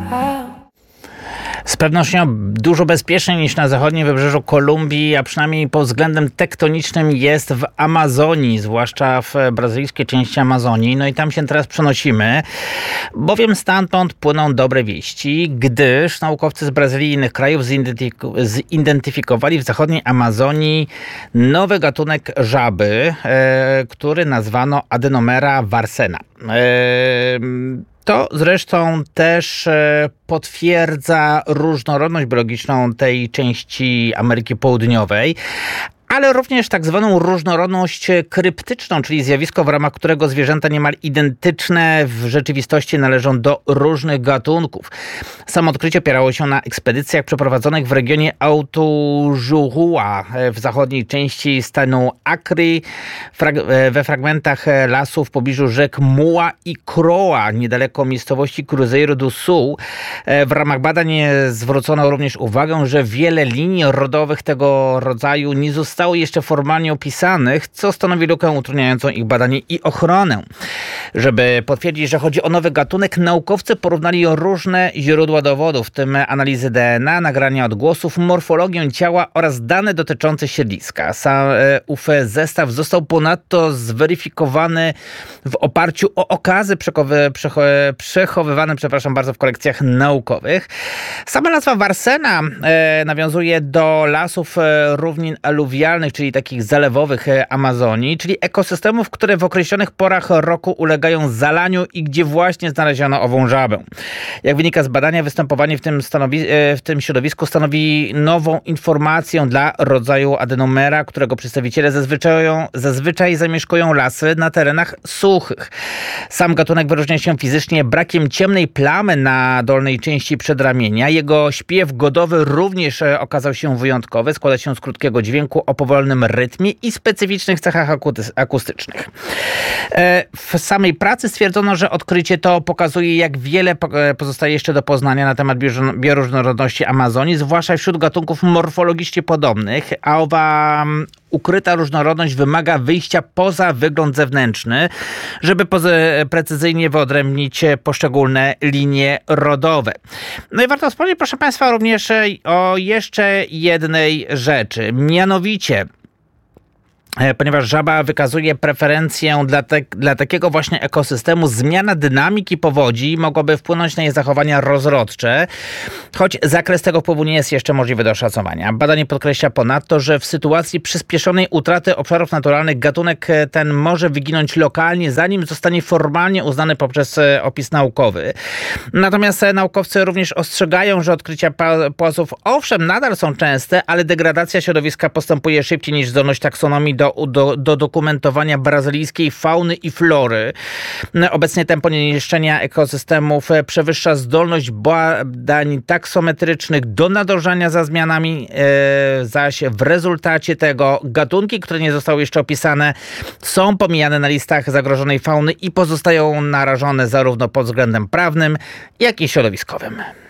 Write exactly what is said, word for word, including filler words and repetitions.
Z pewnością dużo bezpieczniej niż na zachodnim wybrzeżu Kolumbii, a przynajmniej pod względem tektonicznym jest w Amazonii, zwłaszcza w brazylijskiej części Amazonii. No i tam się teraz przenosimy, bowiem stamtąd płyną dobre wieści, gdyż naukowcy z Brazylii i innych krajów zidentyfikowali w zachodniej Amazonii nowy gatunek żaby, e, który nazwano Adenomera varsena. E, To zresztą też potwierdza różnorodność biologiczną tej części Ameryki Południowej, ale również tak zwaną różnorodność kryptyczną, czyli zjawisko, w ramach którego zwierzęta niemal identyczne w rzeczywistości należą do różnych gatunków. Samo odkrycie opierało się na ekspedycjach przeprowadzonych w regionie Autujuhua w zachodniej części stanu Acre, we fragmentach lasów w pobliżu rzek Muła i Croa, niedaleko miejscowości Cruzeiro do Sul. W ramach badań zwrócono również uwagę, że wiele linii rodowych tego rodzaju nie zostało zostało jeszcze formalnie opisanych, co stanowi lukę utrudniającą ich badanie i ochronę. Żeby potwierdzić, że chodzi o nowy gatunek, naukowcy porównali różne źródła dowodów, w tym analizy D N A, nagrania odgłosów, morfologię ciała oraz dane dotyczące siedliska. Sam ów zestaw został ponadto zweryfikowany w oparciu o okazy przechowy, przecho, przechowywane przepraszam bardzo, w kolekcjach naukowych. Sama nazwa Varsena e, nawiązuje do lasów e, równin aluwialnych, czyli takich zalewowych Amazonii, czyli ekosystemów, które w określonych porach roku ulegają zalaniu i gdzie właśnie znaleziono ową żabę. Jak wynika z badania, występowanie w tym, stanowi- w tym środowisku stanowi nową informację dla rodzaju Adenomera, którego przedstawiciele zazwyczaj, zazwyczaj zamieszkują lasy na terenach suchych. Sam gatunek wyróżnia się fizycznie brakiem ciemnej plamy na dolnej części przedramienia. Jego śpiew godowy również okazał się wyjątkowy. Składa się z krótkiego dźwięku o powolnym rytmie i specyficznych cechach akustycznych. W samej pracy stwierdzono, że odkrycie to pokazuje, jak wiele pozostaje jeszcze do poznania na temat bioróżnorodności Amazonii, zwłaszcza wśród gatunków morfologicznie podobnych, a owa ukryta różnorodność wymaga wyjścia poza wygląd zewnętrzny, żeby precyzyjnie wyodrębnić poszczególne linie rodowe. No i warto wspomnieć, proszę Państwa, również o jeszcze jednej rzeczy, mianowicie ponieważ żaba wykazuje preferencję dla, te, dla takiego właśnie ekosystemu, zmiana dynamiki powodzi mogłaby wpłynąć na jej zachowania rozrodcze, choć zakres tego wpływu nie jest jeszcze możliwy do oszacowania. Badanie podkreśla ponadto, że w sytuacji przyspieszonej utraty obszarów naturalnych gatunek ten może wyginąć lokalnie, zanim zostanie formalnie uznany poprzez opis naukowy. Natomiast naukowcy również ostrzegają, że odkrycia płazów owszem nadal są częste, ale degradacja środowiska postępuje szybciej niż zdolność taksonomii do Do, do dokumentowania brazylijskiej fauny i flory. Obecnie tempo niszczenia ekosystemów przewyższa zdolność badań taksometrycznych do nadążania za zmianami, e, zaś w rezultacie tego gatunki, które nie zostały jeszcze opisane, są pomijane na listach zagrożonej fauny i pozostają narażone zarówno pod względem prawnym, jak i środowiskowym.